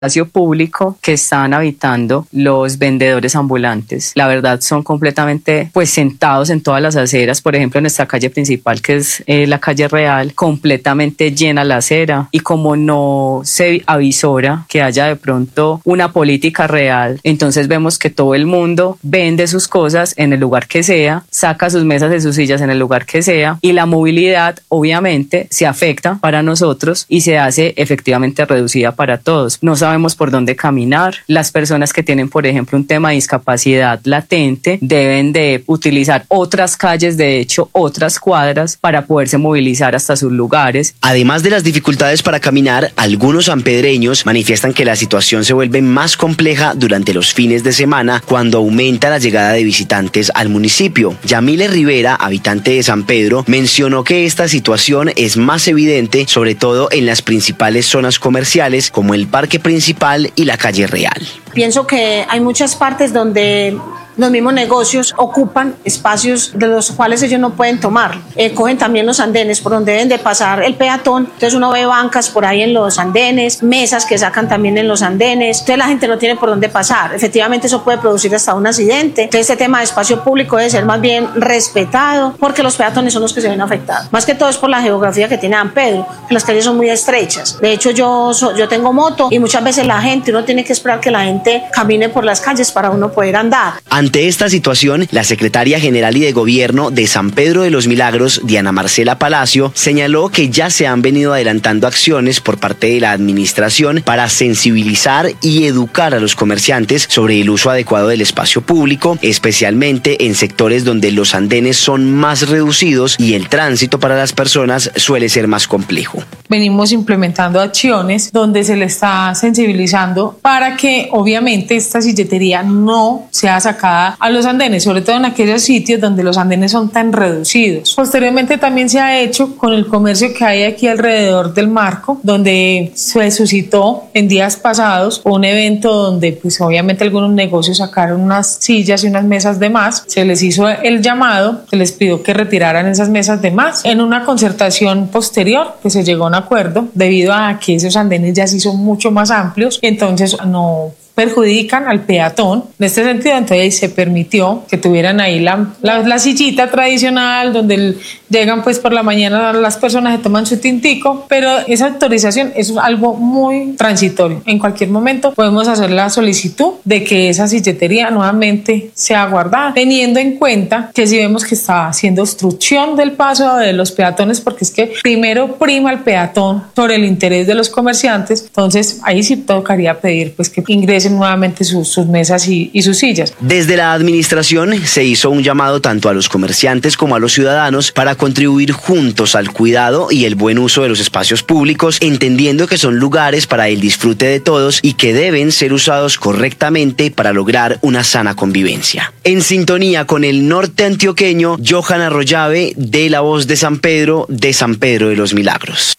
espacio público que están habitando los vendedores ambulantes. La verdad son completamente sentados en todas las aceras, por ejemplo en nuestra calle principal que es la calle Real, completamente llena la acera, y como no se avisora que haya de pronto una política real, entonces vemos que todo el mundo vende sus cosas en el lugar que sea, saca sus mesas y sus sillas en el lugar que sea, y la movilidad obviamente se afecta para nosotros y se hace efectivamente reducida para todos. No sabemos por dónde caminar. Las personas que tienen, por ejemplo, un tema de discapacidad latente deben de utilizar otras calles, de hecho, otras cuadras para poderse movilizar hasta sus lugares. Además de las dificultades para caminar, algunos sanpedreños manifiestan que la situación se vuelve más compleja durante los fines de semana cuando aumenta la llegada de visitantes al municipio. Yamile Rivera, habitante de San Pedro, mencionó que esta situación es más evidente sobre todo en las principales zonas comerciales como el Parque Principal y la calle Real. Pienso que hay muchas partes donde los mismos negocios ocupan espacios de los cuales ellos no pueden tomar. Cogen también los andenes por donde deben de pasar el peatón. Entonces uno ve bancas por ahí en los andenes, mesas que sacan también en los andenes. Entonces la gente no tiene por dónde pasar. Efectivamente eso puede producir hasta un accidente. Entonces este tema de espacio público debe ser más bien respetado porque los peatones son los que se ven afectados. Más que todo es por la geografía que tiene San Pedro, que las calles son muy estrechas. De hecho yo tengo moto y muchas veces uno tiene que esperar que la gente camine por las calles para uno poder andar. Ante esta situación, la secretaria general y de gobierno de San Pedro de los Milagros, Diana Marcela Palacio, señaló que ya se han venido adelantando acciones por parte de la administración para sensibilizar y educar a los comerciantes sobre el uso adecuado del espacio público, especialmente en sectores donde los andenes son más reducidos y el tránsito para las personas suele ser más complejo. Venimos implementando acciones donde se le está sensibilizando para que obviamente esta silletería no sea sacada a los andenes, sobre todo en aquellos sitios donde los andenes son tan reducidos. Posteriormente también se ha hecho con el comercio que hay aquí alrededor del marco, donde se suscitó en días pasados un evento donde obviamente algunos negocios sacaron unas sillas y unas mesas de más. Se les hizo el llamado, se les pidió que retiraran esas mesas de más. En una concertación posterior que se llegó a un acuerdo debido a que esos andenes ya sí son mucho más amplios, entonces no perjudican al peatón. En este sentido, entonces se permitió que tuvieran ahí la sillita tradicional donde llegan por la mañana las personas, se toman su tintico, pero esa autorización es algo muy transitorio. En cualquier momento podemos hacer la solicitud de que esa silletería nuevamente sea guardada, teniendo en cuenta que si vemos que está haciendo obstrucción del paso de los peatones, porque es que primero prima el peatón sobre el interés de los comerciantes, entonces ahí sí tocaría pedir que ingresen nuevamente sus mesas y sus sillas. Desde la administración se hizo un llamado tanto a los comerciantes como a los ciudadanos para contribuir juntos al cuidado y el buen uso de los espacios públicos, entendiendo que son lugares para el disfrute de todos y que deben ser usados correctamente para lograr una sana convivencia. En sintonía con el norte antioqueño, Johan Arroyave, de La Voz de San Pedro de los Milagros.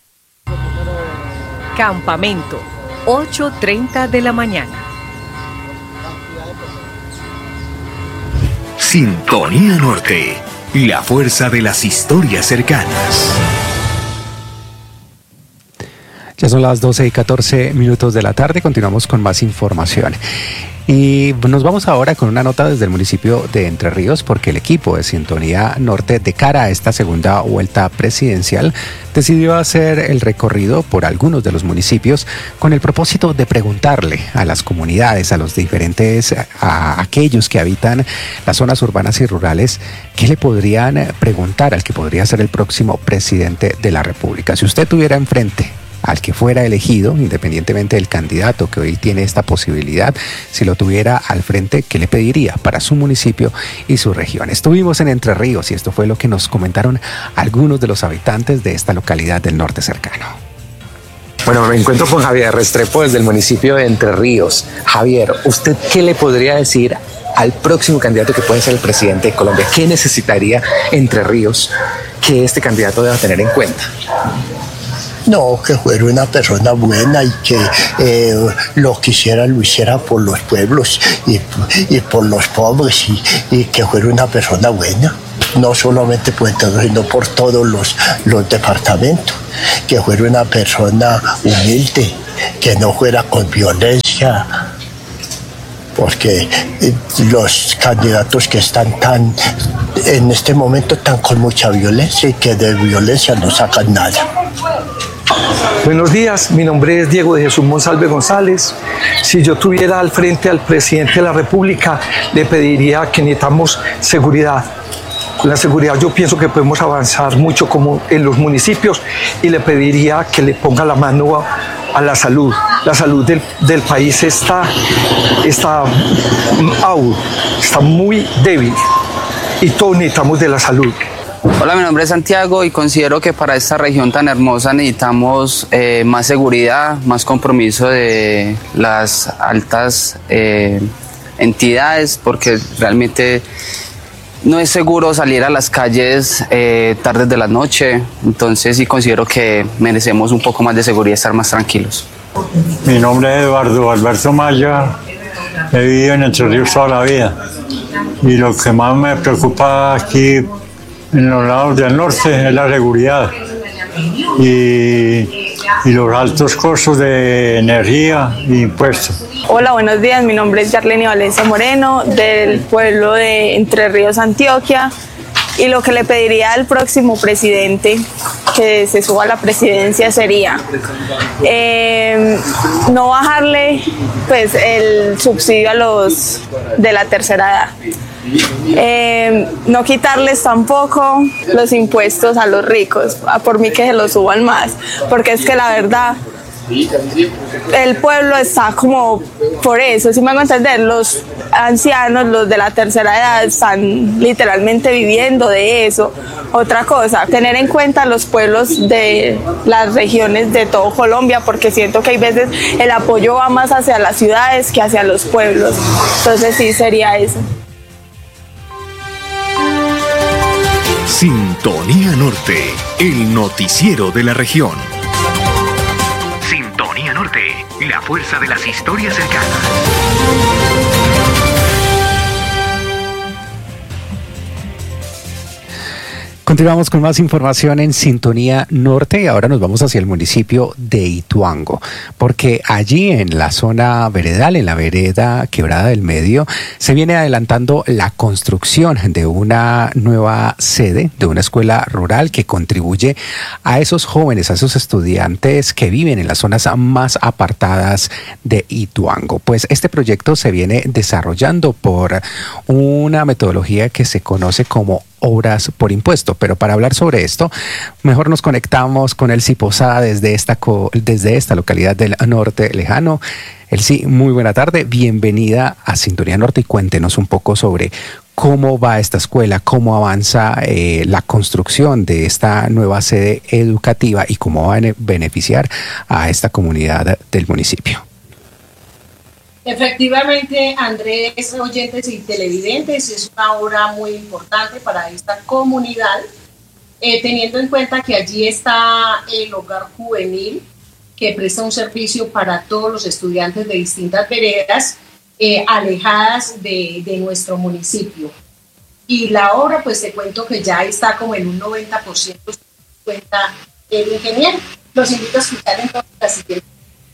Campamento, 8:30 de la mañana. Sintonía Norte, la fuerza de las historias cercanas. Ya son las 12:14 de la tarde, continuamos con más información. Y nos vamos ahora con una nota desde el municipio de Entre Ríos, porque el equipo de Sintonía Norte, de cara a esta segunda vuelta presidencial, decidió hacer el recorrido por algunos de los municipios con el propósito de preguntarle a las comunidades, a aquellos que habitan las zonas urbanas y rurales, qué le podrían preguntar al que podría ser el próximo presidente de la República. Si usted tuviera enfrente al que fuera elegido, independientemente del candidato que hoy tiene esta posibilidad, si lo tuviera al frente, ¿qué le pediría para su municipio y su región? Estuvimos en Entre Ríos y esto fue lo que nos comentaron algunos de los habitantes de esta localidad del norte cercano. Bueno, me encuentro con Javier Restrepo desde el municipio de Entre Ríos. Javier, ¿usted qué le podría decir al próximo candidato que puede ser el presidente de Colombia? ¿Qué necesitaría Entre Ríos que este candidato deba tener en cuenta? No, que fuera una persona buena y que lo hiciera por los pueblos y por los pobres y que fuera una persona buena. No solamente por todo, sino por todos los departamentos. Que fuera una persona humilde, que no fuera con violencia, porque los candidatos que están en este momento están con mucha violencia y que de violencia no sacan nada. Buenos días, mi nombre es Diego de Jesús Monsalve González. Si yo tuviera al frente al presidente de la República, le pediría que necesitamos seguridad. Con la seguridad yo pienso que podemos avanzar mucho como en los municipios, y le pediría que le ponga la mano a la salud. La salud del país está muy débil y todos necesitamos de la salud. Hola, mi nombre es Santiago y considero que para esta región tan hermosa necesitamos más seguridad, más compromiso de las altas entidades, porque realmente no es seguro salir a las calles tardes de la noche. Entonces sí considero que merecemos un poco más de seguridad, estar más tranquilos. Mi nombre es Eduardo Alberto Maya, he vivido en Entre Ríos toda la vida y lo que más me preocupa aquí en los lados del norte es la seguridad y los altos costos de energía e impuestos. Hola, buenos días, mi nombre es Yarleni Valencia Moreno, del pueblo de Entre Ríos, Antioquia, y lo que le pediría al próximo presidente que se suba a la presidencia sería no bajarle pues el subsidio a los de la tercera edad, no quitarles tampoco los impuestos a los ricos, por mí que se los suban más, porque es que la verdad el pueblo está como por eso, si me hago entender, los ancianos, los de la tercera edad están literalmente viviendo de eso. Otra cosa, tener en cuenta los pueblos de las regiones de todo Colombia, porque siento que hay veces el apoyo va más hacia las ciudades que hacia los pueblos, entonces sí sería eso. Sintonía Norte, el noticiero de la región. Sintonía Norte, la fuerza de las historias cercanas. Continuamos con más información en Sintonía Norte y ahora nos vamos hacia el municipio de Ituango, porque allí en la zona veredal, en la vereda Quebrada del Medio, se viene adelantando la construcción de una nueva sede de una escuela rural que contribuye a esos jóvenes, a esos estudiantes que viven en las zonas más apartadas de Ituango. Pues este proyecto se viene desarrollando por una metodología que se conoce como obras por impuesto, pero para hablar sobre esto, mejor nos conectamos con Elsie Posada desde esta localidad del norte lejano. Elsie, muy buena tarde, bienvenida a Sintonía Norte y cuéntenos un poco sobre cómo va esta escuela, cómo avanza la construcción de esta nueva sede educativa y cómo va a beneficiar a esta comunidad del municipio. Efectivamente, Andrés, oyentes y televidentes, es una obra muy importante para esta comunidad, teniendo en cuenta que allí está el hogar juvenil que presta un servicio para todos los estudiantes de distintas veredas alejadas de nuestro municipio. Y la obra, pues te cuento que ya está como en un 90%, cuenta el ingeniero. Los invito a escuchar entonces la siguiente.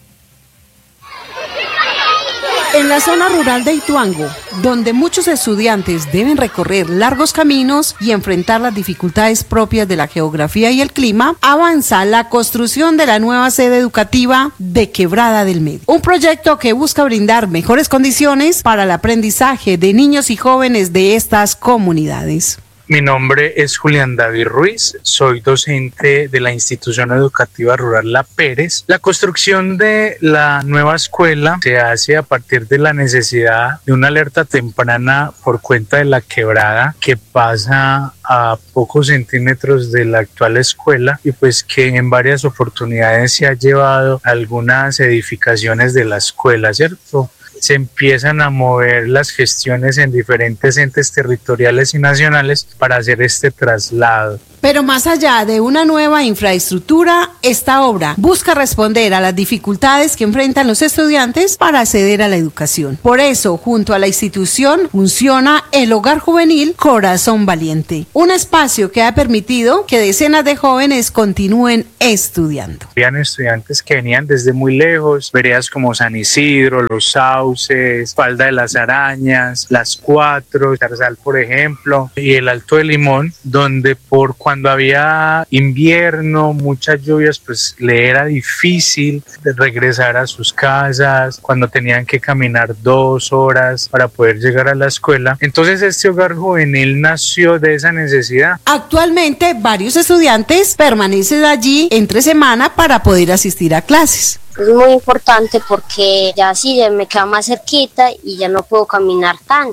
En la zona rural de Ituango, donde muchos estudiantes deben recorrer largos caminos y enfrentar las dificultades propias de la geografía y el clima, avanza la construcción de la nueva sede educativa de Quebrada del Medio. Un proyecto que busca brindar mejores condiciones para el aprendizaje de niños y jóvenes de estas comunidades. Mi nombre es Julián David Ruiz, soy docente de la institución educativa rural La Pérez. La construcción de la nueva escuela se hace a partir de la necesidad de una alerta temprana por cuenta de la quebrada que pasa a pocos centímetros de la actual escuela y pues que en varias oportunidades se ha llevado algunas edificaciones de la escuela, ¿cierto? Se empiezan a mover las gestiones en diferentes entes territoriales y nacionales para hacer este traslado. Pero más allá de una nueva infraestructura, esta obra busca responder a las dificultades que enfrentan los estudiantes para acceder a la educación. Por eso, junto a la institución, funciona el Hogar Juvenil Corazón Valiente, un espacio que ha permitido que decenas de jóvenes continúen estudiando. Habían estudiantes que venían desde muy lejos, veredas como San Isidro, Los Sauces, Falda de las Arañas, Las Cuatro, Tarzal, por ejemplo, y el Alto de Limón, donde cuando había invierno, muchas lluvias, pues le era difícil regresar a sus casas, cuando tenían que caminar 2 horas para poder llegar a la escuela. Entonces este hogar juvenil nació de esa necesidad. Actualmente varios estudiantes permanecen allí entre semana para poder asistir a clases. Es muy importante porque ya sí me queda más cerquita y ya no puedo caminar tanto.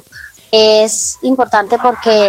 Es importante porque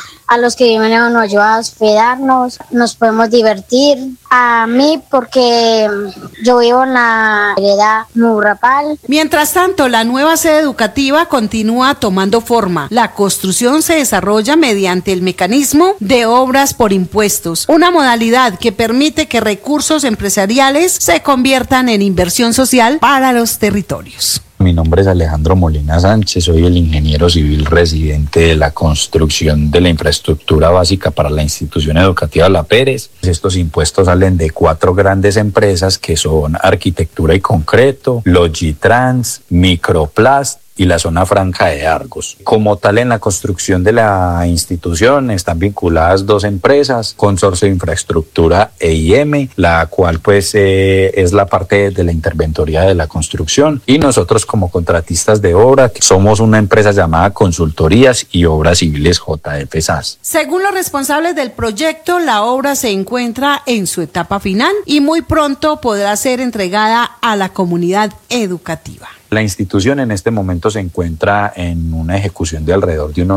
a los que viven nos ayuda a hospedarnos, nos podemos divertir. A mí porque yo vivo en la vereda Murrapal. Mientras tanto, la nueva sede educativa continúa tomando forma. La construcción se desarrolla mediante el mecanismo de obras por impuestos, una modalidad que permite que recursos empresariales se conviertan en inversión social para los territorios. Mi nombre es Alejandro Molina Sánchez, soy el ingeniero civil residente de la construcción de la infraestructura básica para la institución educativa La Pérez. Estos impuestos salen de 4 grandes empresas que son Arquitectura y Concreto, Logitrans, Microplast y la zona franca de Argos. Como tal, en la construcción de la institución están vinculadas 2 empresas, Consorcio de Infraestructura EIM, la cual pues es la parte de la interventoría de la construcción, y nosotros como contratistas de obra somos una empresa llamada Consultorías y Obras Civiles JF SAS. Según los responsables del proyecto, la obra se encuentra en su etapa final y muy pronto podrá ser entregada a la comunidad educativa. La institución en este momento se encuentra en una ejecución de alrededor de un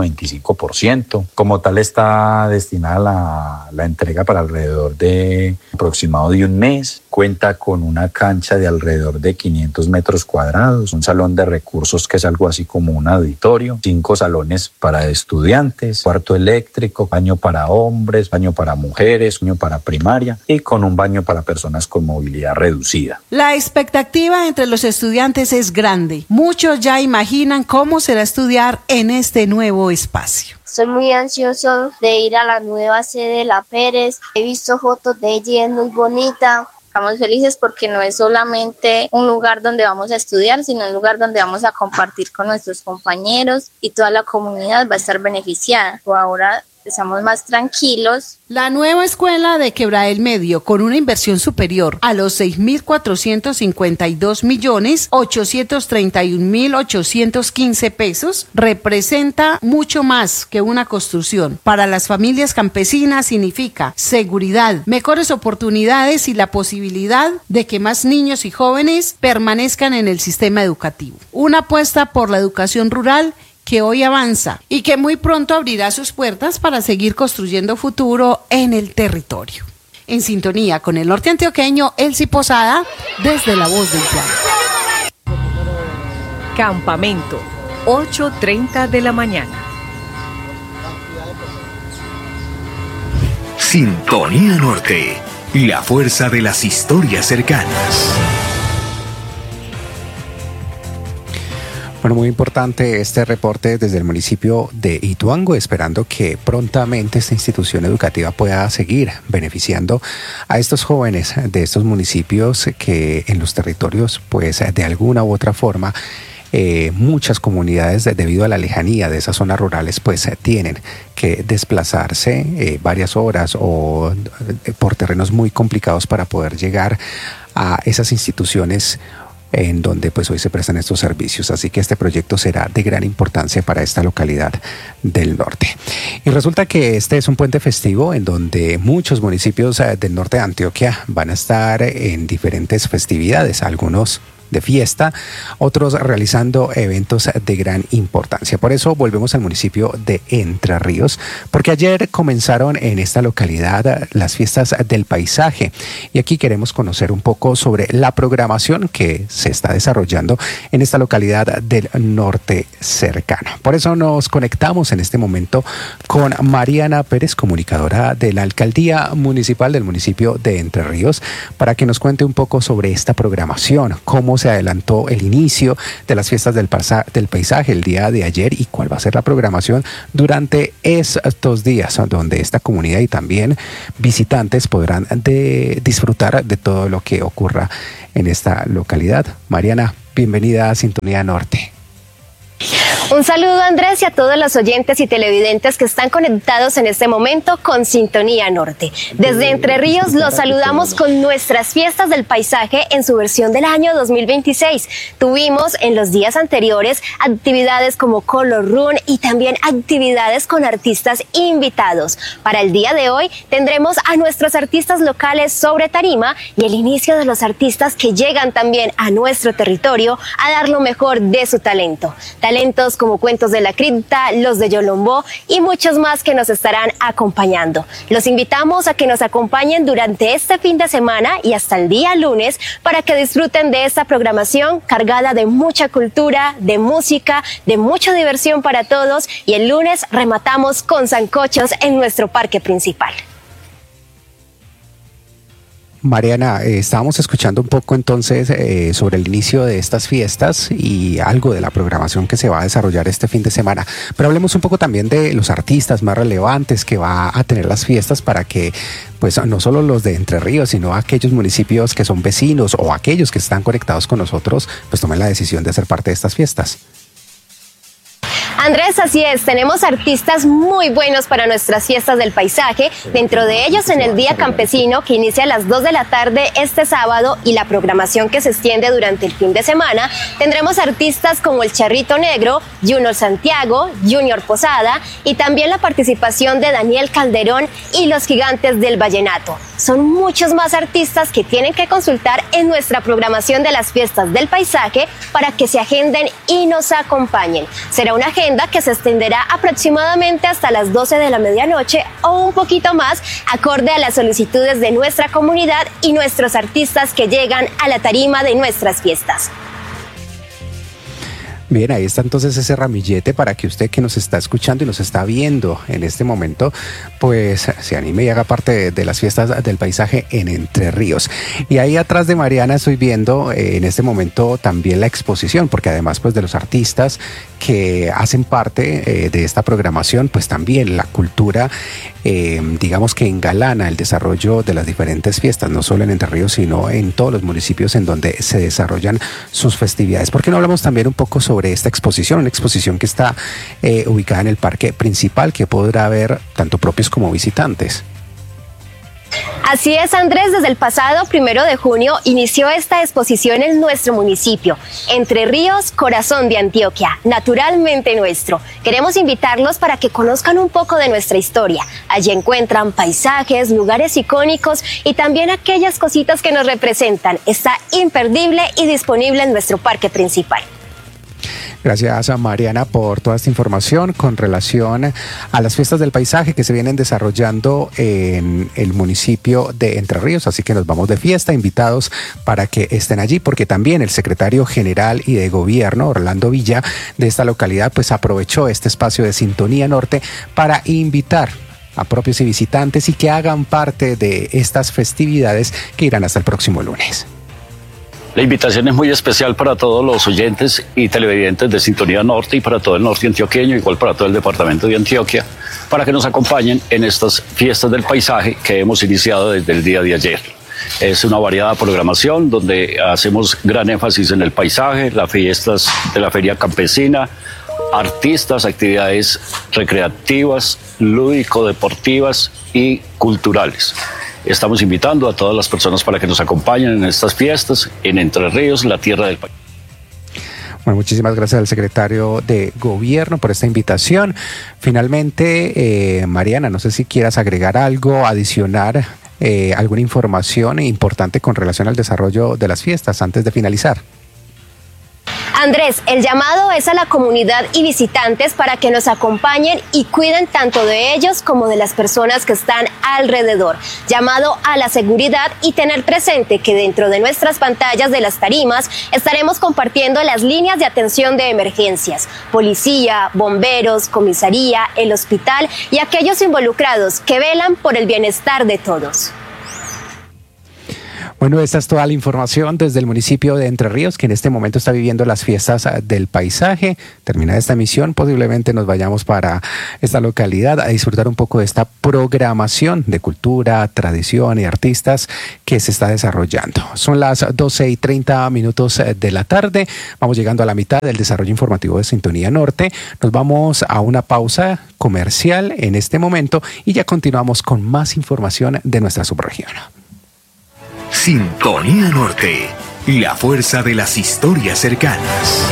95%. Como tal, está destinada la entrega para alrededor de aproximado de un mes. Cuenta con una cancha de alrededor de 500 metros cuadrados, un salón de recursos que es algo así como un auditorio, 5 salones para estudiantes, cuarto eléctrico, baño para hombres, baño para mujeres, baño para primaria y con un baño para personas con movilidad reducida. La expectativa entre los estudiantes es grande. Muchos ya imaginan cómo será estudiar en este nuevo espacio. Estoy muy ansioso de ir a la nueva sede de La Pérez. He visto fotos de ella, es muy bonita. Estamos felices porque no es solamente un lugar donde vamos a estudiar, sino un lugar donde vamos a compartir con nuestros compañeros y toda la comunidad va a estar beneficiada. Por ahora estamos más tranquilos. La nueva escuela de Quebrada del Medio, con una inversión superior a los 6.452.831.815 pesos, representa mucho más que una construcción. Para las familias campesinas significa seguridad, mejores oportunidades y la posibilidad de que más niños y jóvenes permanezcan en el sistema educativo. Una apuesta por la educación rural que hoy avanza y que muy pronto abrirá sus puertas para seguir construyendo futuro en el territorio. En sintonía con el norte antioqueño, Elsie Posada, desde La Voz del Llano. Campamento, 8:30 de la mañana. Sintonía Norte, la fuerza de las historias cercanas. Bueno, muy importante este reporte desde el municipio de Ituango, esperando que prontamente esta institución educativa pueda seguir beneficiando a estos jóvenes de estos municipios que en los territorios, pues de alguna u otra forma, muchas comunidades debido a la lejanía de esas zonas rurales pues tienen que desplazarse varias horas o por terrenos muy complicados para poder llegar a esas instituciones en donde pues hoy se prestan estos servicios. Así que este proyecto será de gran importancia para esta localidad del norte. Y resulta que este es un puente festivo en donde muchos municipios del norte de Antioquia van a estar en diferentes festividades. Algunos de fiesta, otros realizando eventos de gran importancia. Por eso volvemos al municipio de Entre Ríos, porque ayer comenzaron en esta localidad las fiestas del paisaje y aquí queremos conocer un poco sobre la programación que se está desarrollando en esta localidad del norte cercano. Por eso nos conectamos en este momento con Mariana Pérez, comunicadora de la Alcaldía Municipal del municipio de Entre Ríos, para que nos cuente un poco sobre esta programación, cómo se adelantó el inicio de las fiestas del paisaje el día de ayer y cuál va a ser la programación durante estos días, donde esta comunidad y también visitantes podrán disfrutar de todo lo que ocurra en esta localidad. Mariana, bienvenida a Sintonía Norte. Un saludo, Andrés, y a todos los oyentes y televidentes que están conectados en este momento con Sintonía Norte. Desde Entre Ríos los saludamos con nuestras fiestas del paisaje en su versión del año 2026. Tuvimos en los días anteriores actividades como Color Run y también actividades con artistas invitados. Para el día de hoy tendremos a nuestros artistas locales sobre tarima y el inicio de los artistas que llegan también a nuestro territorio a dar lo mejor de su talento. Talentos como Cuentos de la Cripta, Los de Yolombó y muchos más que nos estarán acompañando. Los invitamos a que nos acompañen durante este fin de semana y hasta el día lunes para que disfruten de esta programación cargada de mucha cultura, de música, de mucha diversión para todos, y el lunes rematamos con sancochos en nuestro parque principal. Mariana, estábamos escuchando un poco entonces sobre el inicio de estas fiestas y algo de la programación que se va a desarrollar este fin de semana, pero hablemos un poco también de los artistas más relevantes que va a tener las fiestas para que pues no solo los de Entre Ríos, sino aquellos municipios que son vecinos o aquellos que están conectados con nosotros, pues tomen la decisión de ser parte de estas fiestas. Andrés, así es, tenemos artistas muy buenos para nuestras fiestas del paisaje, dentro de ellos en el Día Campesino que inicia a las 2 de la tarde este sábado y la programación que se extiende durante el fin de semana, tendremos artistas como El Charrito Negro, Junior Santiago, Junior Posada y también la participación de Daniel Calderón y los Gigantes del Vallenato. Son muchos más artistas que tienen que consultar en nuestra programación de las fiestas del paisaje para que se agenden y nos acompañen. Será una agenda que se extenderá aproximadamente hasta las 12 de la medianoche o un poquito más, acorde a las solicitudes de nuestra comunidad y nuestros artistas que llegan a la tarima de nuestras fiestas. Bien, ahí está entonces ese ramillete para que usted que nos está escuchando y nos está viendo en este momento, pues se anime y haga parte de las fiestas del paisaje en Entre Ríos. Y ahí atrás de Mariana estoy viendo en este momento también la exposición, porque además pues de los artistas que hacen parte de esta programación, pues también la cultura, digamos que engalana el desarrollo de las diferentes fiestas, no solo en Entre Ríos, sino en todos los municipios en donde se desarrollan sus festividades. ¿Por qué no hablamos también un poco sobre esta exposición? Una exposición que está ubicada en el parque principal, que podrá ver tanto propios como visitantes. Así es, Andrés, desde el pasado 1 de junio inició esta exposición en nuestro municipio, Entre Ríos, corazón de Antioquia, naturalmente nuestro. Queremos invitarlos para que conozcan un poco de nuestra historia. Allí encuentran paisajes, lugares icónicos y también aquellas cositas que nos representan. Está imperdible y disponible en nuestro parque principal. Gracias a Mariana por toda esta información con relación a las fiestas del paisaje que se vienen desarrollando en el municipio de Entre Ríos. Así que nos vamos de fiesta, invitados para que estén allí, porque también el secretario general y de gobierno, Orlando Villa, de esta localidad, pues aprovechó este espacio de Sintonía Norte para invitar a propios y visitantes y que hagan parte de estas festividades que irán hasta el próximo lunes. La invitación es muy especial para todos los oyentes y televidentes de Sintonía Norte y para todo el norte antioqueño, igual para todo el departamento de Antioquia, para que nos acompañen en estas fiestas del paisaje que hemos iniciado desde el día de ayer. Es una variada programación donde hacemos gran énfasis en el paisaje, las fiestas de la feria campesina, artistas, actividades recreativas, lúdico-deportivas y culturales. Estamos invitando a todas las personas para que nos acompañen en estas fiestas en Entre Ríos, la tierra del país. Bueno, muchísimas gracias al secretario de Gobierno por esta invitación. Finalmente, Mariana, no sé si quieras agregar algo, adicionar alguna información importante con relación al desarrollo de las fiestas antes de finalizar. Andrés, el llamado es a la comunidad y visitantes para que nos acompañen y cuiden tanto de ellos como de las personas que están alrededor. Llamado a la seguridad y tener presente que dentro de nuestras pantallas de las tarimas estaremos compartiendo las líneas de atención de emergencias, policía, bomberos, comisaría, el hospital y aquellos involucrados que velan por el bienestar de todos. Bueno, esta es toda la información desde el municipio de Entre Ríos, que en este momento está viviendo las fiestas del paisaje. Terminada esta emisión, posiblemente nos vayamos para esta localidad a disfrutar un poco de esta programación de cultura, tradición y artistas que se está desarrollando. Son las 12:30 de la tarde. Vamos llegando a la mitad del desarrollo informativo de Sintonía Norte. Nos vamos a una pausa comercial en este momento y ya continuamos con más información de nuestra subregión. Sintonía Norte, la fuerza de las historias cercanas.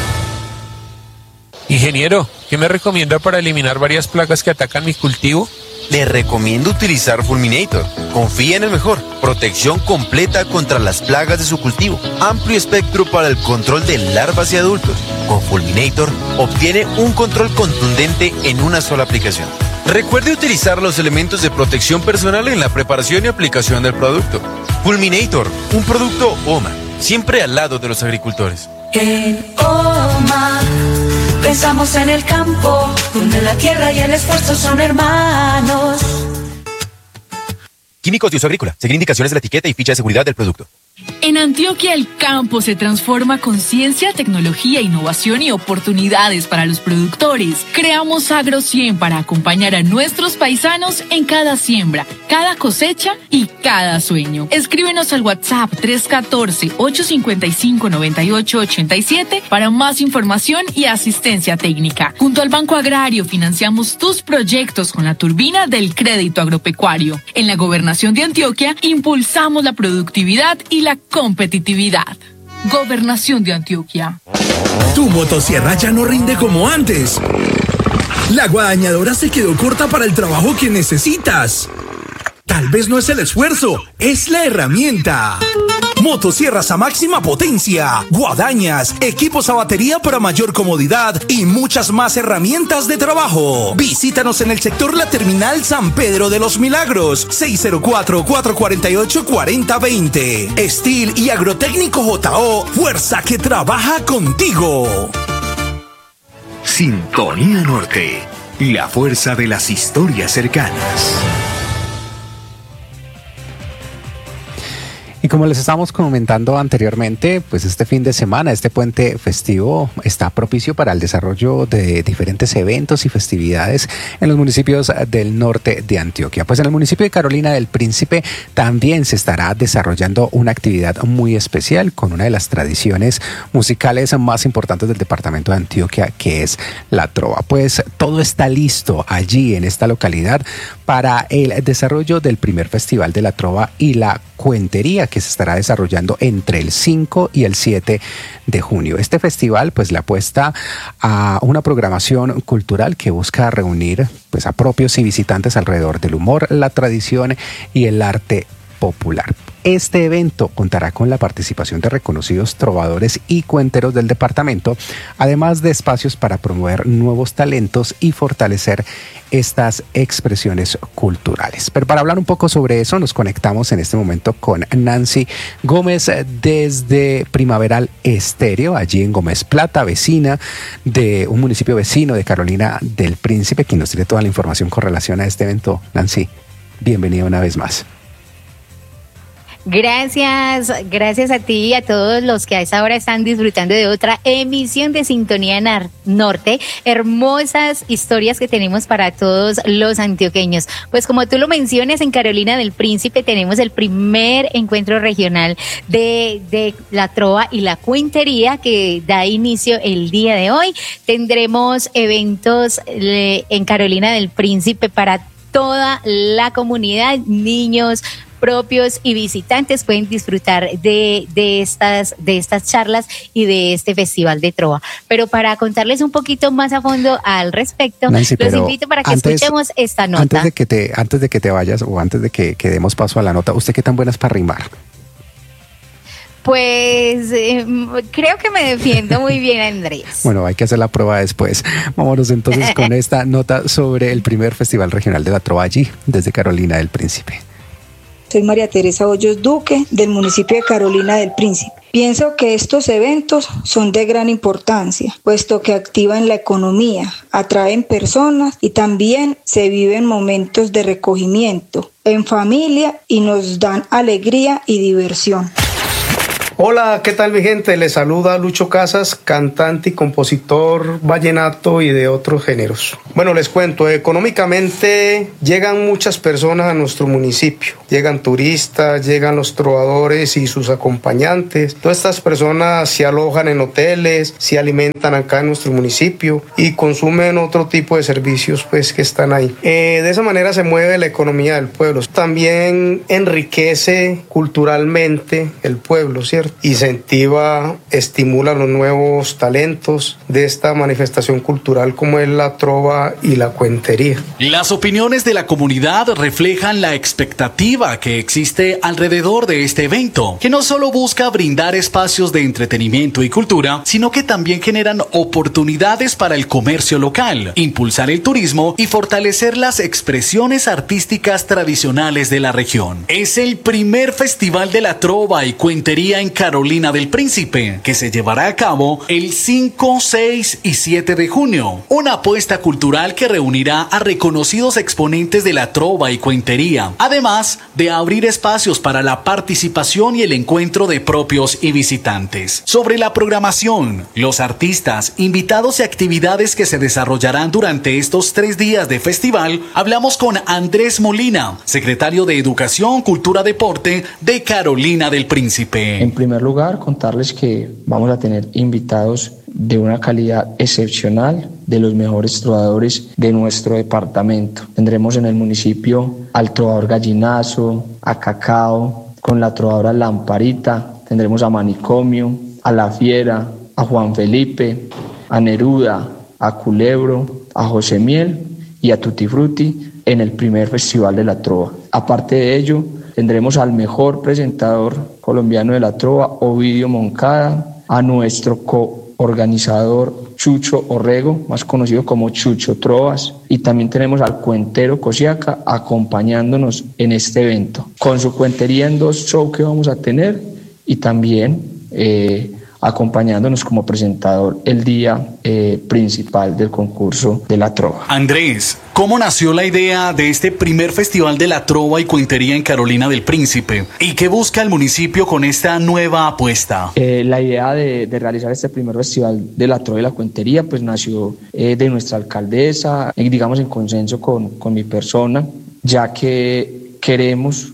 Ingeniero, ¿qué me recomienda para eliminar varias plagas que atacan mi cultivo? Le recomiendo utilizar Fulminator. Confía en el mejor. Protección completa contra las plagas de su cultivo. Amplio espectro para el control de larvas y adultos. Con Fulminator obtiene un control contundente en una sola aplicación. Recuerde utilizar los elementos de protección personal en la preparación y aplicación del producto. Fulminator, un producto OMA, siempre al lado de los agricultores. En OMA pensamos en el campo, donde la tierra y el esfuerzo son hermanos. Químicos de uso agrícola. Seguir indicaciones de la etiqueta y ficha de seguridad del producto. En Antioquia el campo se transforma con ciencia, tecnología, innovación y oportunidades para los productores. Creamos Agro 100 para acompañar a nuestros paisanos en cada siembra, cada cosecha y cada sueño. Escríbenos al WhatsApp 314-855-9887 para más información y asistencia técnica. Junto al Banco Agrario financiamos tus proyectos con la turbina del crédito agropecuario. En la Gobernación de Antioquia impulsamos la productividad y la competitividad. Gobernación de Antioquia. Tu motosierra ya no rinde como antes. La guadañadora se quedó corta para el trabajo que necesitas. Tal vez no es el esfuerzo, es la herramienta. Motosierras a máxima potencia, guadañas, equipos a batería para mayor comodidad y muchas más herramientas de trabajo. Visítanos en el sector La Terminal San Pedro de los Milagros, 604-448-4020. Steel y Agrotécnico JO, fuerza que trabaja contigo. Sintonía Norte, la fuerza de las historias cercanas. Y como les estábamos comentando anteriormente, pues este fin de semana, este puente festivo está propicio para el desarrollo de diferentes eventos y festividades en los municipios del norte de Antioquia. Pues en el municipio de Carolina del Príncipe también se estará desarrollando una actividad muy especial con una de las tradiciones musicales más importantes del departamento de Antioquia, que es la trova. Pues todo está listo allí en esta localidad para el desarrollo del primer festival de la trova y la cuentería, que se estará desarrollando entre el 5 y el 7 de junio. Este festival pues le apuesta a una programación cultural que busca reunir pues a propios y visitantes alrededor del humor, la tradición y el arte popular. Este evento contará con la participación de reconocidos trovadores y cuenteros del departamento, además de espacios para promover nuevos talentos y fortalecer estas expresiones culturales. Pero para hablar un poco sobre eso, nos conectamos en este momento con Nancy Gómez desde Primaveral Estéreo, allí en Gómez Plata, vecina de un municipio vecino de Carolina del Príncipe, quien nos tiene toda la información con relación a este evento. Nancy, bienvenida una vez más. Gracias a ti y a todos los que a esta hora están disfrutando de otra emisión de Sintonía Norte. Hermosas historias que tenemos para todos los antioqueños. Pues como tú lo mencionas, en Carolina del Príncipe tenemos el primer encuentro regional de la trova y la cuentería que da inicio el día de hoy. Tendremos eventos en Carolina del Príncipe para toda la comunidad, niños propios y visitantes pueden disfrutar de estas charlas y de este festival de trova. Pero para contarles un poquito más a fondo al respecto, Nancy, los invito para que escuchemos esta nota. Antes de que te vayas o antes de que demos paso a la nota, ¿usted qué tan buena es para rimar? Pues creo que me defiendo muy bien, Andrés. Bueno, hay que hacer la prueba después. Vámonos entonces con esta nota sobre el primer Festival Regional de la Trova allí, desde Carolina del Príncipe. Soy María Teresa Hoyos Duque, del municipio de Carolina del Príncipe. Pienso que estos eventos son de gran importancia, puesto que activan la economía, atraen personas y también se viven momentos de recogimiento en familia y nos dan alegría y diversión. Hola, ¿qué tal mi gente? Les saluda Lucho Casas, cantante y compositor vallenato y de otros géneros. Bueno, les cuento, económicamente llegan muchas personas a nuestro municipio. Llegan turistas, llegan los trovadores y sus acompañantes. Todas estas personas se alojan en hoteles, se alimentan acá en nuestro municipio y consumen otro tipo de servicios pues que están ahí. De esa manera se mueve la economía del pueblo. También enriquece culturalmente el pueblo, ¿cierto? Incentiva, estimula los nuevos talentos de esta manifestación cultural como es la trova y la cuentería. Las opiniones de la comunidad reflejan la expectativa que existe alrededor de este evento, que no solo busca brindar espacios de entretenimiento y cultura, sino que también generan oportunidades para el comercio local, impulsar el turismo y fortalecer las expresiones artísticas tradicionales de la región. Es el primer Festival de la Trova y Cuentería en Carolina del Príncipe, que se llevará a cabo el 5, 6 y 7 de junio. Una apuesta cultural que reunirá a reconocidos exponentes de la trova y cuentería, además de abrir espacios para la participación y el encuentro de propios y visitantes. Sobre la programación, los artistas, invitados y actividades que se desarrollarán durante estos 3 días de festival, hablamos con Andrés Molina, secretario de Educación, Cultura, Deporte de Carolina del Príncipe. En primer lugar, contarles que vamos a tener invitados de una calidad excepcional, de los mejores trovadores de nuestro departamento. Tendremos en el municipio al trovador Gallinazo, a Cacao, con la trovadora Lamparita, tendremos a Manicomio, a La Fiera, a Juan Felipe, a Neruda, a Culebro, a José Miel y a Tutti Frutti en el primer Festival de la Trova. Aparte de ello, tendremos al mejor presentador colombiano de la trova, Ovidio Moncada, a nuestro coorganizador Chucho Orrego, más conocido como Chucho Trovas, y también tenemos al cuentero Cosiaca acompañándonos en este evento, con su cuentería en 2 shows que vamos a tener y también acompañándonos como presentador el día principal del concurso de la trova. Andrés, ¿cómo nació la idea de este primer Festival de la Trova y Cuentería en Carolina del Príncipe? ¿Y qué busca el municipio con esta nueva apuesta? La idea de realizar este primer Festival de la Trova y la Cuentería pues nació de nuestra alcaldesa, digamos en consenso con mi persona, ya que queremos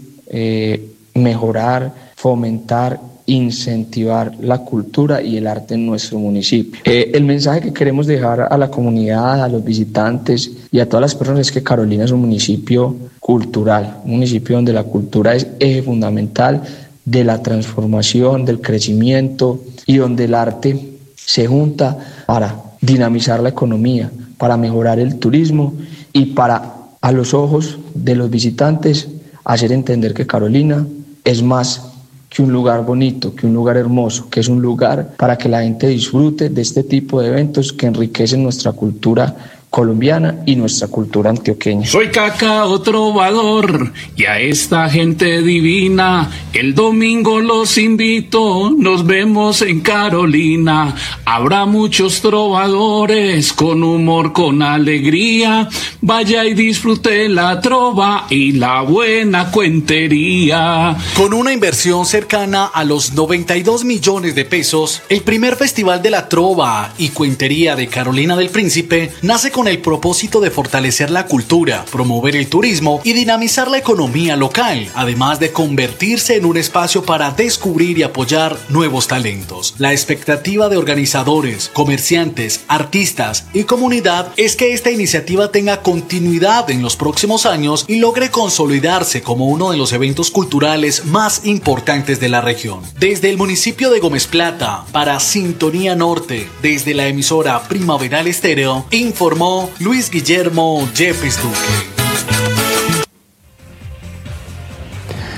mejorar, fomentar, incentivar la cultura y el arte en nuestro municipio. El mensaje que queremos dejar a la comunidad, a los visitantes y a todas las personas es que Carolina es un municipio cultural, un municipio donde la cultura es eje fundamental de la transformación, del crecimiento y donde el arte se junta para dinamizar la economía, para mejorar el turismo y para, a los ojos de los visitantes, hacer entender que Carolina es más que un lugar bonito, que un lugar hermoso, que es un lugar para que la gente disfrute de este tipo de eventos que enriquecen nuestra cultura colombiana y nuestra cultura antioqueña. Soy Cacao Trovador y a esta gente divina el domingo los invito, nos vemos en Carolina. Habrá muchos trovadores con humor, con alegría. Vaya y disfrute la trova y la buena cuentería. Con una inversión cercana a los 92 millones de pesos, el primer Festival de la Trova y Cuentería de Carolina del Príncipe nace con el propósito de fortalecer la cultura, promover el turismo y dinamizar la economía local, además de convertirse en un espacio para descubrir y apoyar nuevos talentos. La expectativa de organizadores, comerciantes, artistas y comunidad es que esta iniciativa tenga continuidad en los próximos años y logre consolidarse como uno de los eventos culturales más importantes de la región. Desde el municipio de Gómez Plata, para Sintonía Norte, desde la emisora Primaveral Estéreo, informó Luis Guillermo Yepes Duque.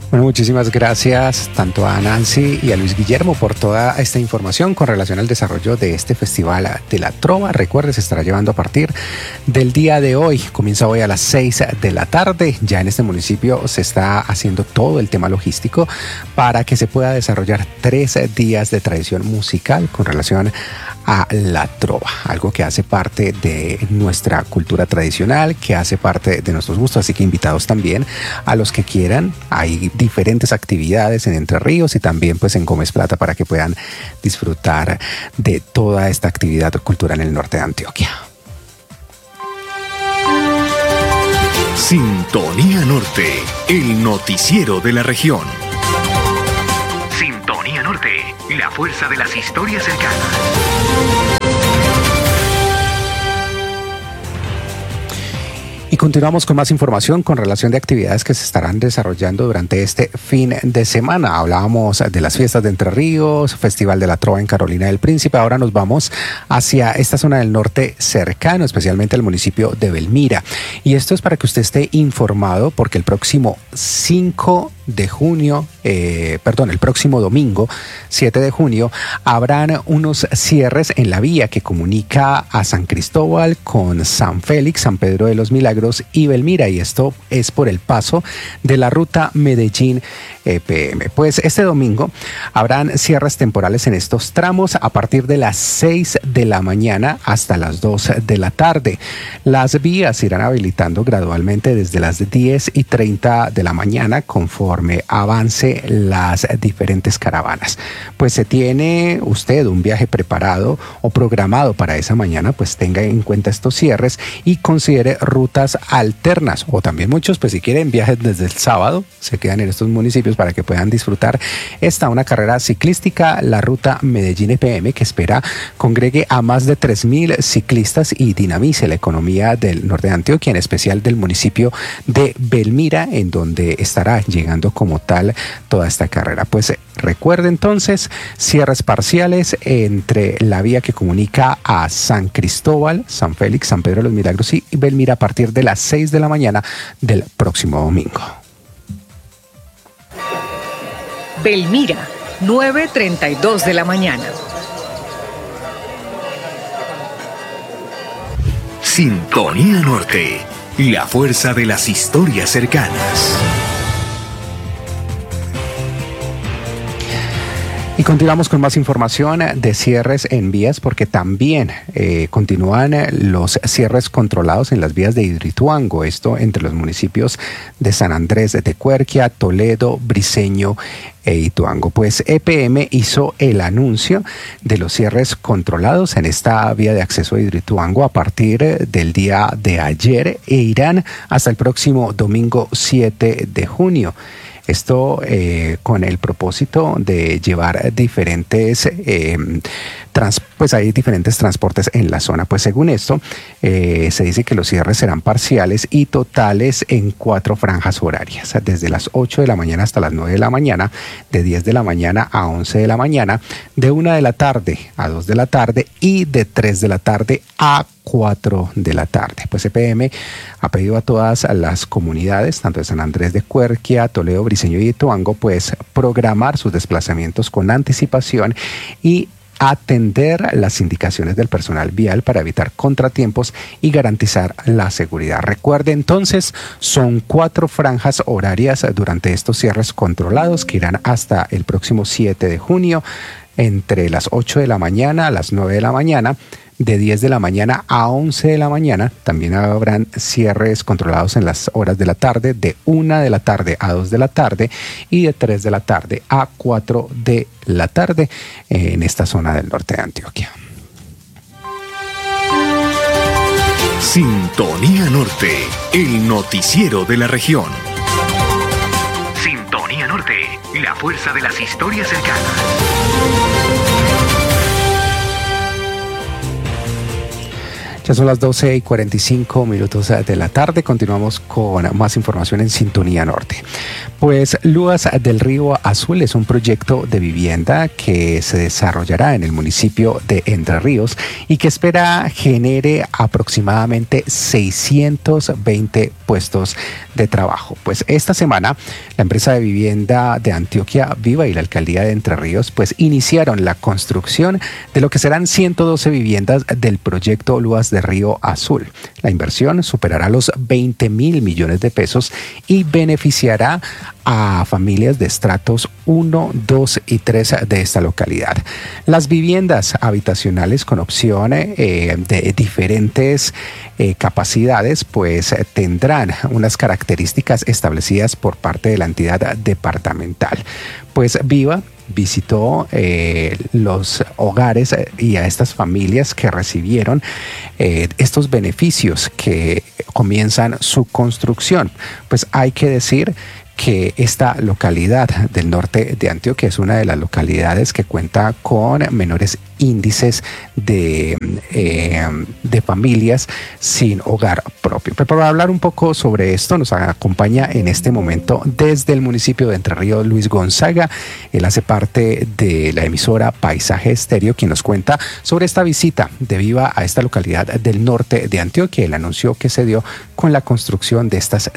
Bueno, muchísimas gracias tanto a Nancy y a Luis Guillermo por toda esta información con relación al desarrollo de este Festival de la Trova. Recuerde, se estará llevando a partir del día de hoy. Comienza hoy a las 6 de la tarde. Ya en este municipio se está haciendo todo el tema logístico para que se pueda desarrollar 3 días de tradición musical con relación a la trova, algo que hace parte de nuestra cultura tradicional, que hace parte de nuestros gustos, así que invitados también a los que quieran. Hay diferentes actividades en Entre Ríos y también pues en Gómez Plata para que puedan disfrutar de toda esta actividad cultural en el norte de Antioquia. Sintonía Norte, el noticiero de la región. Sintonía Norte, la fuerza de las historias cercanas. Y continuamos con más información con relación de actividades que se estarán desarrollando durante este fin de semana. Hablábamos de las fiestas de Entre Ríos, Festival de la Trova en Carolina del Príncipe. Ahora nos vamos hacia esta zona del norte cercano, especialmente al municipio de Belmira. Y esto es para que usted esté informado porque el próximo el próximo domingo, 7 de junio, habrán unos cierres en la vía que comunica a San Cristóbal con San Félix, San Pedro de los Milagros y Belmira, y esto es por el paso de la ruta Medellín-EPM. Pues este domingo habrán cierres temporales en estos tramos a partir de las 6 de la mañana hasta las 2 de la tarde. Las vías se irán habilitando gradualmente desde las 10:30 de la mañana conforme avance las diferentes caravanas. Pues se tiene usted un viaje preparado o programado para esa mañana, pues tenga en cuenta estos cierres y considere rutas alternas, o también muchos pues si quieren viajes desde el sábado se quedan en estos municipios para que puedan disfrutar una carrera ciclística, la ruta Medellín EPM, que espera congregue a más de 3.000 ciclistas y dinamice la economía del norte de Antioquia, en especial del municipio de Belmira, en donde estará llegando como tal toda esta carrera. Pues recuerde entonces, cierres parciales entre la vía que comunica a San Cristóbal, San Félix, San Pedro de los Milagros y Belmira a partir de las 6 de la mañana del próximo domingo. Belmira, 9:32 de la mañana. Sintonía Norte, la fuerza de las historias cercanas. Y continuamos con más información de cierres en vías porque también continúan los cierres controlados en las vías de Hidroituango, esto entre los municipios de San Andrés de Cuerquia, Toledo, Briceño e Ituango. Pues EPM hizo el anuncio de los cierres controlados en esta vía de acceso a Hidroituango a partir del día de ayer e irán hasta el próximo domingo 7 de junio. Esto con el propósito de llevar diferentes hay diferentes transportes en la zona. Pues según esto, se dice que los cierres serán parciales y totales en 4 franjas horarias, desde las 8 de la mañana hasta las 9 de la mañana, de 10 de la mañana a 11 de la mañana, de 1 de la tarde a 2 de la tarde y de 3 de la tarde a 4 de la tarde. Pues EPM ha pedido a todas las comunidades, tanto de San Andrés de Cuerquia, Toledo, Briceño y Ituango, pues programar sus desplazamientos con anticipación y atender las indicaciones del personal vial para evitar contratiempos y garantizar la seguridad. Recuerde entonces, son 4 franjas horarias durante estos cierres controlados que irán hasta el próximo 7 de junio, entre las 8 de la mañana a las 9 de la mañana, de 10 de la mañana a 11 de la mañana. También habrán cierres controlados en las horas de la tarde, de 1 de la tarde a 2 de la tarde y de 3 de la tarde a 4 de la tarde en esta zona del norte de Antioquia. Sintonía Norte, el noticiero de la región. Sintonía Norte, la fuerza de las historias cercanas. Ya son las 12:45 de la tarde. Continuamos con más información en Sintonía Norte. Pues Lúas del Río Azul es un proyecto de vivienda que se desarrollará en el municipio de Entre Ríos y que espera genere aproximadamente 620 puestos de trabajo. Pues esta semana la empresa de vivienda de Antioquia Viva y la alcaldía de Entre Ríos pues iniciaron la construcción de lo que serán 112 viviendas del proyecto Lúas del Río Azul. La inversión superará los 20.000 millones de pesos y beneficiará a familias de estratos 1, 2 y 3 de esta localidad. Las viviendas habitacionales con opción de diferentes capacidades pues tendrán unas características establecidas por parte de la entidad departamental. Pues Viva visitó los hogares y a estas familias que recibieron estos beneficios que comienzan su construcción. Pues hay que decir que esta localidad del norte de Antioquia es una de las localidades que cuenta con menores índices de familias sin hogar propio. Pero para hablar un poco sobre esto nos acompaña en este momento desde el municipio de Entre Ríos Luis Gonzaga. Él hace parte de la emisora Paisaje Estéreo, quien nos cuenta sobre esta visita de Viva a esta localidad del norte de Antioquia, el anuncio que se dio con la construcción de estas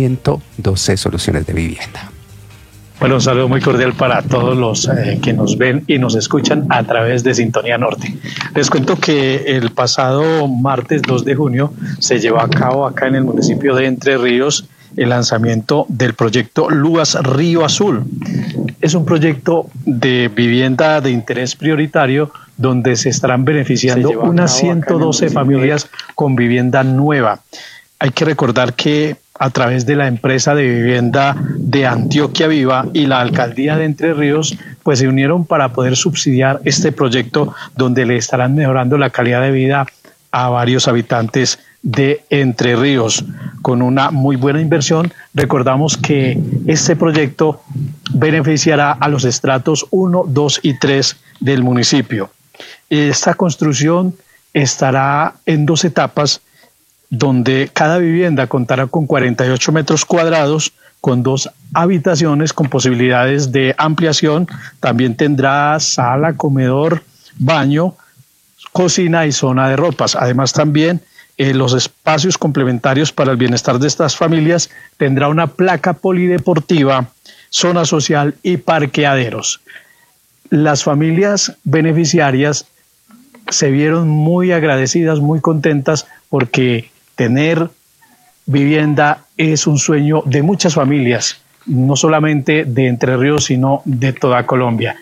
112 soluciones de vivienda. Bueno, un saludo muy cordial para todos los que nos ven y nos escuchan a través de Sintonía Norte. Les cuento que el pasado martes 2 de junio se llevó a cabo acá en el municipio de Entre Ríos el lanzamiento del proyecto Lúas Río Azul. Es un proyecto de vivienda de interés prioritario donde se estarán beneficiando unas 112 familias con vivienda nueva. Hay que recordar que a través de la empresa de vivienda de Antioquia Viva y la alcaldía de Entre Ríos, pues se unieron para poder subsidiar este proyecto donde le estarán mejorando la calidad de vida a varios habitantes de Entre Ríos. Con una muy buena inversión, recordamos que este proyecto beneficiará a los estratos 1, 2 y 3 del municipio. Esta construcción estará en 2 etapas, donde cada vivienda contará con 48 metros cuadrados, con 2 habitaciones con posibilidades de ampliación. También tendrá sala, comedor, baño, cocina y zona de ropas. Además también los espacios complementarios para el bienestar de estas familias tendrá una placa polideportiva, zona social y parqueaderos. Las familias beneficiarias se vieron muy agradecidas, muy contentas porque tener vivienda es un sueño de muchas familias, no solamente de Entre Ríos, sino de toda Colombia.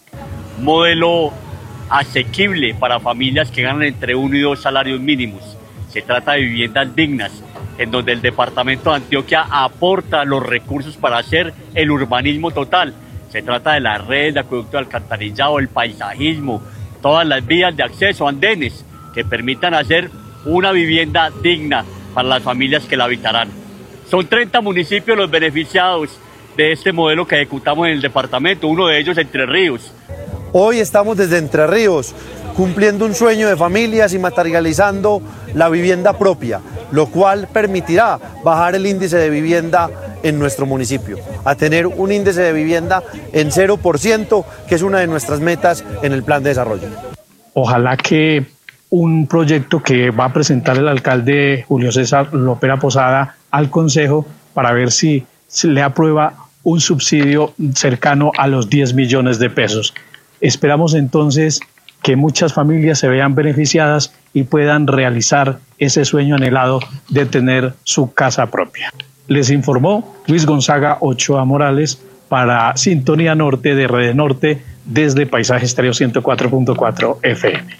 Modelo asequible para familias que ganan entre 1 y 2 salarios mínimos. Se trata de viviendas dignas, en donde el departamento de Antioquia aporta los recursos para hacer el urbanismo total. Se trata de las redes de acueducto de alcantarillado, el paisajismo, todas las vías de acceso, andenes, que permitan hacer una vivienda digna para las familias que la habitarán. Son 30 municipios los beneficiados de este modelo que ejecutamos en el departamento, uno de ellos Entre Ríos. Hoy estamos desde Entre Ríos cumpliendo un sueño de familias y materializando la vivienda propia, lo cual permitirá bajar el índice de vivienda en nuestro municipio, a tener un índice de vivienda en 0%, que es una de nuestras metas en el plan de desarrollo. Ojalá que un proyecto que va a presentar el alcalde Julio César Lopera Posada al Consejo para ver si se le aprueba un subsidio cercano a los 10 millones de pesos. Esperamos entonces que muchas familias se vean beneficiadas y puedan realizar ese sueño anhelado de tener su casa propia. Les informó Luis Gonzaga Ochoa Morales para Sintonía Norte de Red Norte desde Paisaje Estéreo 104.4 FM.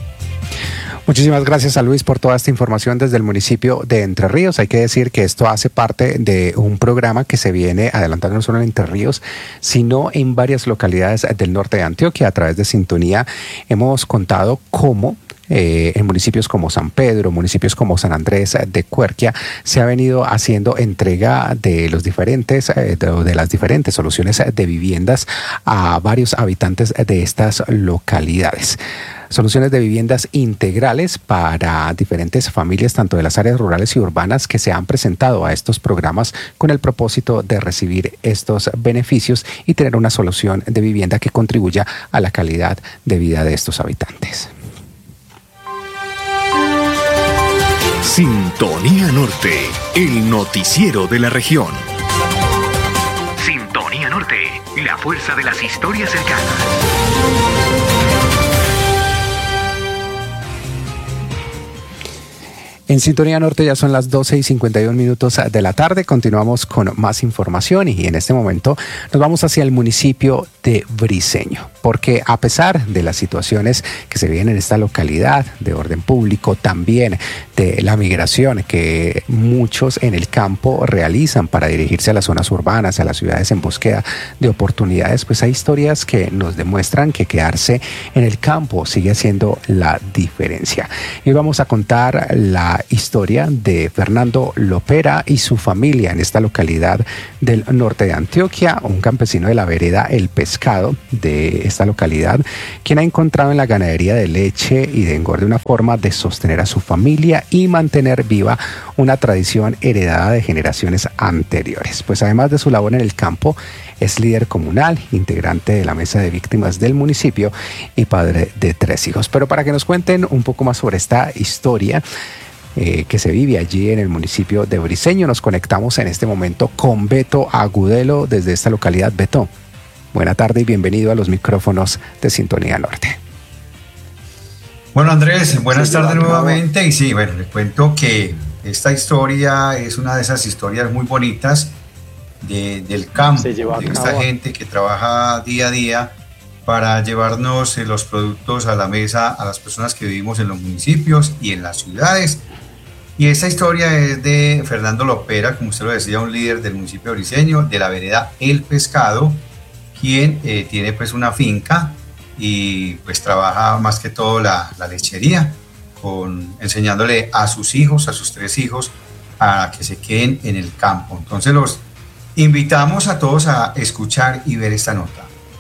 Muchísimas gracias a Luis por toda esta información desde el municipio de Entre Ríos. Hay que decir que esto hace parte de un programa que se viene adelantando no solo en Entre Ríos, sino en varias localidades del norte de Antioquia. A través de Sintonía hemos contado cómo en municipios como San Pedro, municipios como San Andrés de Cuerquia, se ha venido haciendo entrega de las diferentes soluciones de viviendas a varios habitantes de estas localidades. Soluciones de viviendas integrales para diferentes familias, tanto de las áreas rurales y urbanas, que se han presentado a estos programas con el propósito de recibir estos beneficios y tener una solución de vivienda que contribuya a la calidad de vida de estos habitantes. Sintonía Norte, el noticiero de la región. Sintonía Norte, la fuerza de las historias cercanas. En Sintonía Norte ya son las 12:51 de la tarde. Continuamos con más información y en este momento nos vamos hacia el municipio de Briceño, porque a pesar de las situaciones que se viven en esta localidad de orden público, también de la migración que muchos en el campo realizan para dirigirse a las zonas urbanas, a las ciudades en búsqueda de oportunidades, pues hay historias que nos demuestran que quedarse en el campo sigue haciendo la diferencia. Y hoy vamos a contar la historia de Fernando Lopera y su familia en esta localidad del norte de Antioquia, un campesino de la vereda El Pescado de esta localidad, quien ha encontrado en la ganadería de leche y de engorde una forma de sostener a su familia y mantener viva una tradición heredada de generaciones anteriores. Pues además de su labor en el campo, es líder comunal, integrante de la mesa de víctimas del municipio y padre de 3 hijos. Pero para que nos cuenten un poco más sobre esta historia que se vive allí en el municipio de Briceño, nos conectamos en este momento con Beto Agudelo desde esta localidad. Beto, buena tarde y bienvenido a los micrófonos de Sintonía Norte. Bueno, Andrés, buenas tardes nuevamente. Y sí, bueno, le cuento que esta historia es una de esas historias muy bonitas del campo, de esta gente que trabaja día a día para llevarnos los productos a la mesa a las personas que vivimos en los municipios y en las ciudades. Y esta historia es de Fernando Lopera, como usted lo decía, un líder del municipio de Briceño, de la vereda El Pescado, quien tiene pues una finca y pues trabaja más que todo la lechería, enseñándole a sus hijos, a sus 3 hijos, a que se queden en el campo. Entonces los invitamos a todos a escuchar y ver esta nota.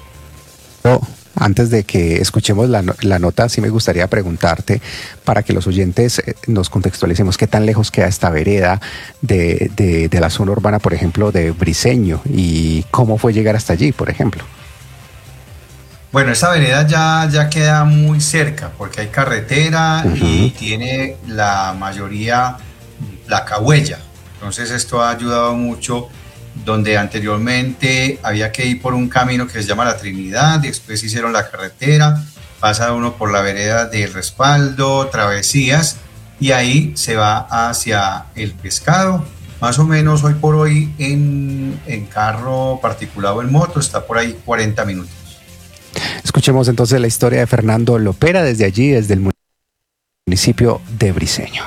Antes de que escuchemos la nota, sí me gustaría preguntarte, para que los oyentes nos contextualicemos, qué tan lejos queda esta vereda de la zona urbana, por ejemplo, de Briceño, y cómo fue llegar hasta allí, por ejemplo. Bueno, esta vereda ya queda muy cerca, porque hay carretera y tiene la mayoría placahuella. Entonces esto ha ayudado mucho. Donde anteriormente había que ir por un camino que se llama La Trinidad, después hicieron la carretera, pasa uno por la vereda del Respaldo, Travesías, y ahí se va hacia El Pescado. Más o menos hoy por hoy en carro particular o en moto está por ahí 40 minutos. Escuchemos entonces la historia de Fernando Lopera desde allí, desde el municipio de Briceño.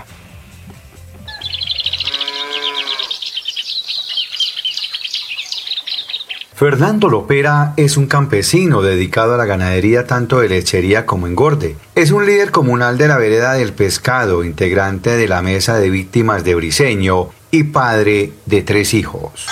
Fernando Lopera es un campesino dedicado a la ganadería tanto de lechería como engorde. Es un líder comunal de la vereda del Pescado, integrante de la mesa de víctimas de Briceño y padre de 3 hijos.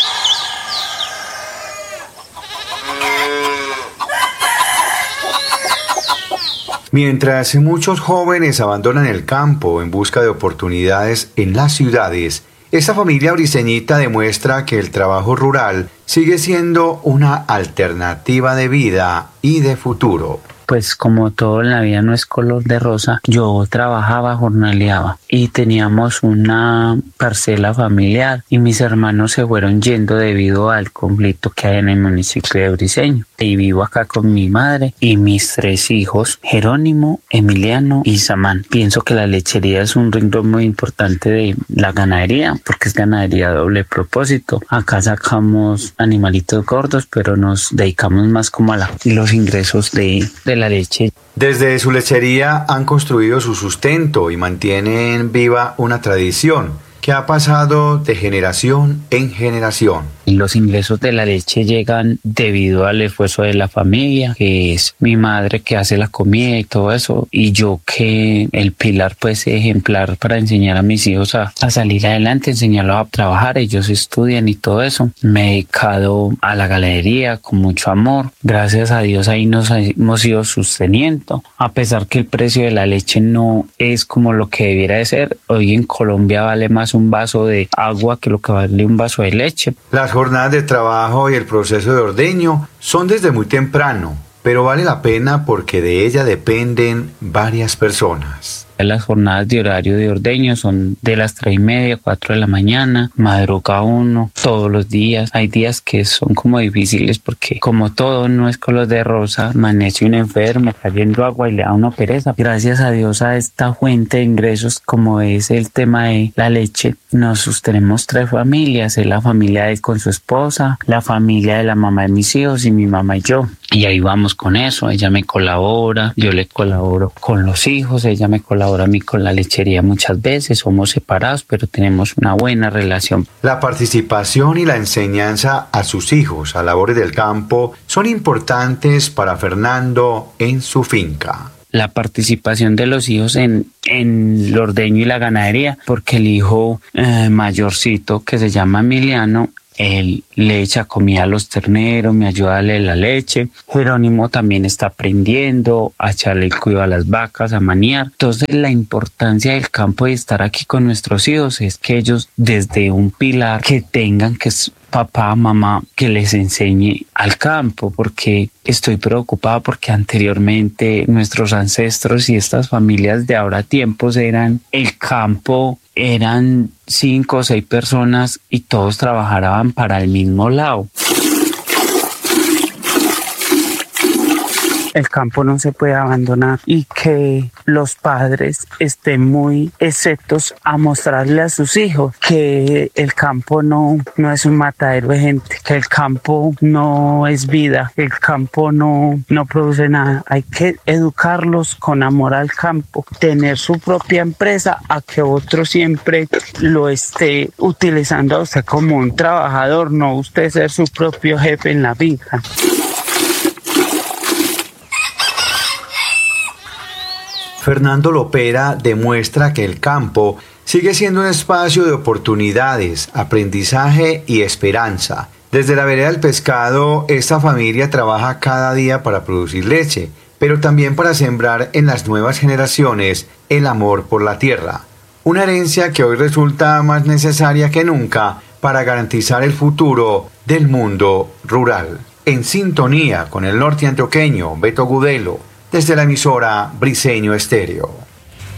Mientras muchos jóvenes abandonan el campo en busca de oportunidades en las ciudades, esta familia briceñita demuestra que el trabajo rural sigue siendo una alternativa de vida y de futuro. Pues como todo en la vida no es color de rosa, yo trabajaba, jornaleaba y teníamos una parcela familiar y mis hermanos se fueron yendo debido al conflicto que hay en el municipio de Briceño. Y vivo acá con mi madre y mis 3 hijos, Jerónimo, Emiliano y Samán. Pienso que la lechería es un renglón muy importante de la ganadería, porque es ganadería doble propósito. Acá sacamos animalitos gordos, pero nos dedicamos más como a los ingresos de la leche. Desde su lechería han construido su sustento y mantienen viva una tradición que ha pasado de generación en generación. Los ingresos de la leche llegan debido al esfuerzo de la familia, que es mi madre que hace la comida y todo eso, y yo que el pilar pues ejemplar para enseñar a mis hijos a salir adelante, enseñarlos a trabajar, ellos estudian y todo eso. Me he dedicado a la ganadería con mucho amor, gracias a Dios ahí nos hemos ido sosteniendo, a pesar que el precio de la leche no es como lo que debiera de ser. Hoy en Colombia vale más un vaso de agua que lo que vale un vaso de leche. Las jornadas de trabajo y el proceso de ordeño son desde muy temprano, pero vale la pena porque de ella dependen varias personas. Las jornadas de horario de ordeño son de las 3:30, 4 de la mañana, madruga uno todos los días. Hay días que son como difíciles porque como todo no es color de rosa, amanece un enfermo, cayendo agua y le da una pereza. Gracias a Dios a esta fuente de ingresos como es el tema de la leche, nos sostenemos 3 familias, es la familia de él con su esposa, la familia de la mamá de mis hijos y mi mamá y yo. Y ahí vamos con eso, ella me colabora, yo le colaboro con los hijos, ella me colabora a mí con la lechería muchas veces, somos separados pero tenemos una buena relación. La participación y la enseñanza a sus hijos a labores del campo son importantes para Fernando en su finca. La participación de los hijos en el ordeño y la ganadería, porque el hijo mayorcito que se llama Emiliano, él le echa comida a los terneros, me ayuda a darle la leche. Jerónimo también está aprendiendo a echarle el cuidado a las vacas, a maniar. Entonces la importancia del campo y estar aquí con nuestros hijos es que ellos desde un pilar que tengan que papá, mamá, que les enseñe al campo, porque estoy preocupada porque anteriormente nuestros ancestros y estas familias de ahora tiempos eran el campo, eran 5 o 6 personas y todos trabajaban para el mismo lado. El campo no se puede abandonar y que los padres estén muy esceptos a mostrarle a sus hijos que el campo no es un matadero de gente, que el campo no es vida, que el campo no produce nada. Hay que educarlos con amor al campo, tener su propia empresa, a que otro siempre lo esté utilizando a usted como un trabajador, no usted ser su propio jefe en la finca. Fernando Lopera demuestra que el campo sigue siendo un espacio de oportunidades, aprendizaje y esperanza. Desde la vereda del pescado, esta familia trabaja cada día para producir leche, pero también para sembrar en las nuevas generaciones el amor por la tierra. Una herencia que hoy resulta más necesaria que nunca para garantizar el futuro del mundo rural. En sintonía con el norte antioqueño, Beto Gudelo, desde la emisora Briseño Estéreo.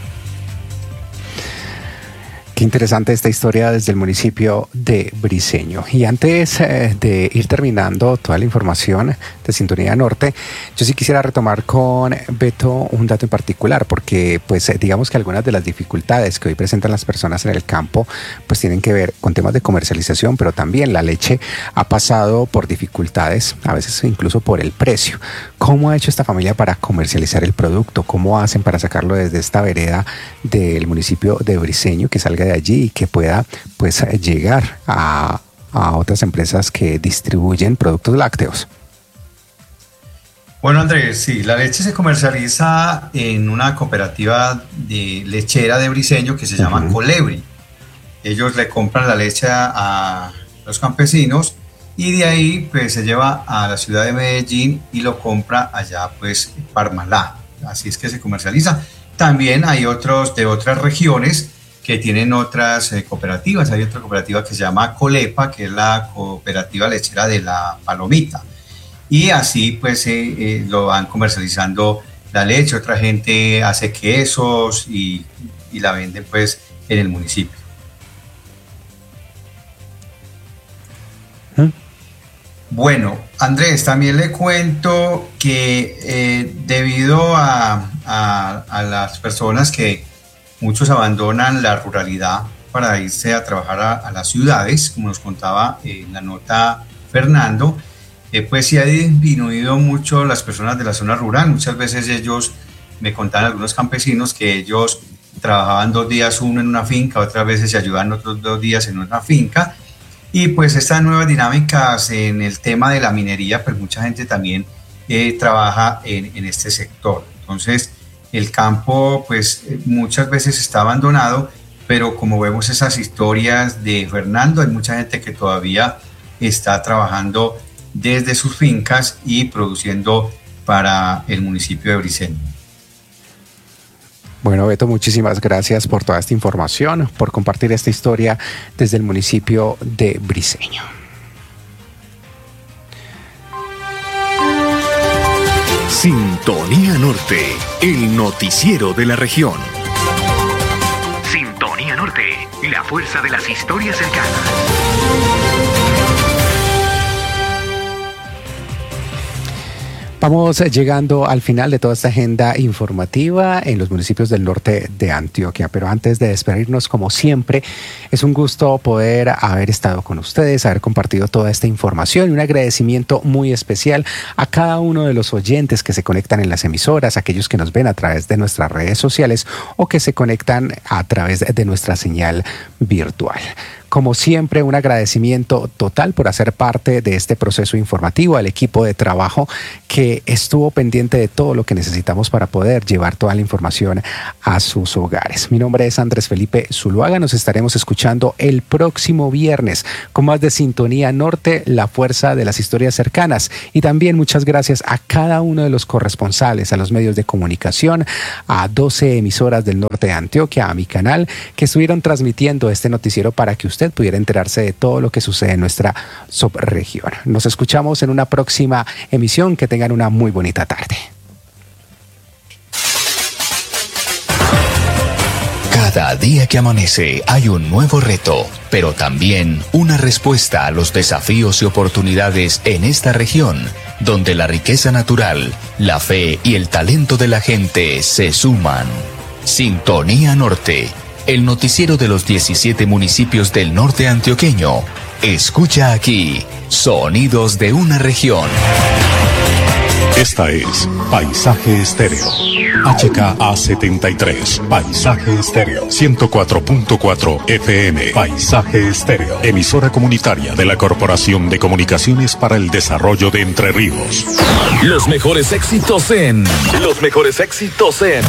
Qué interesante esta historia desde el municipio de Briseño. Y antes de ir terminando toda la información de Sintonía Norte, yo sí quisiera retomar con Beto un dato en particular, porque pues digamos que algunas de las dificultades que hoy presentan las personas en el campo pues tienen que ver con temas de comercialización, pero también la leche ha pasado por dificultades, a veces incluso por el precio. ¿Cómo ha hecho esta familia para comercializar el producto? ¿Cómo hacen para sacarlo desde esta vereda del municipio de Briseño, que salga de allí y que pueda pues llegar a otras empresas que distribuyen productos lácteos? Bueno, Andrés, sí, la leche se comercializa en una cooperativa de lechera de Briseño que se llama Colebri. Ellos le compran la leche a los campesinos y de ahí pues se lleva a la ciudad de Medellín y lo compra allá pues en Parmalá. Así es que se comercializa. También hay otros de otras regiones que tienen otras cooperativas. Hay otra cooperativa que se llama Colepa, que es la cooperativa lechera de la Palomita. Y así pues lo van comercializando la leche. Otra gente hace quesos y la venden pues en el municipio. Bueno, Andrés, también le cuento que debido a las personas que muchos abandonan la ruralidad para irse a trabajar a las ciudades, como nos contaba en la nota Fernando, pues sí ha disminuido mucho las personas de la zona rural. Muchas veces ellos me contaban, algunos campesinos, que ellos trabajaban 2 días uno en una finca, otras veces se ayudaban otros 2 días en una finca. Y pues estas nuevas dinámicas en el tema de la minería, pues mucha gente también trabaja en este sector. Entonces el campo pues muchas veces está abandonado, pero como vemos esas historias de Fernando, hay mucha gente que todavía está trabajando desde sus fincas y produciendo para el municipio de Briceño. Bueno, Beto, muchísimas gracias por toda esta información, por compartir esta historia desde el municipio de Briceño. Sintonía Norte, el noticiero de la región. Sintonía Norte, la fuerza de las historias cercanas. Vamos llegando al final de toda esta agenda informativa en los municipios del norte de Antioquia, pero antes de despedirnos, como siempre, es un gusto poder haber estado con ustedes, haber compartido toda esta información y un agradecimiento muy especial a cada uno de los oyentes que se conectan en las emisoras, aquellos que nos ven a través de nuestras redes sociales o que se conectan a través de nuestra señal virtual. Como siempre, un agradecimiento total por hacer parte de este proceso informativo, al equipo de trabajo que estuvo pendiente de todo lo que necesitamos para poder llevar toda la información a sus hogares. Mi nombre es Andrés Felipe Zuluaga, nos estaremos escuchando el próximo viernes con más de Sintonía Norte, la fuerza de las historias cercanas. Y también muchas gracias a cada uno de los corresponsales, a los medios de comunicación, a 12 emisoras del norte de Antioquia, a mi canal, que estuvieron transmitiendo este noticiero para que usted pudiera enterarse de todo lo que sucede en nuestra subregión. Nos escuchamos en una próxima emisión. Que tengan una muy bonita tarde. Cada día que amanece hay un nuevo reto, pero también una respuesta a los desafíos y oportunidades en esta región, donde la riqueza natural, la fe y el talento de la gente se suman. Sintonía Norte, el noticiero de los 17 municipios del norte antioqueño. Escucha aquí, sonidos de una región. Esta es Paisaje Estéreo. HKA73. Paisaje Estéreo. 104.4 FM. Paisaje Estéreo. Emisora comunitaria de la Corporación de Comunicaciones para el Desarrollo de Entre Ríos. Los mejores éxitos en 104.4.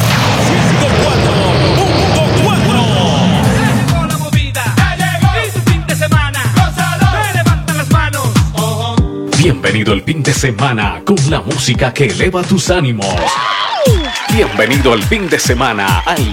Bienvenido el fin de semana con la música que eleva tus ánimos. Bienvenido el fin de semana al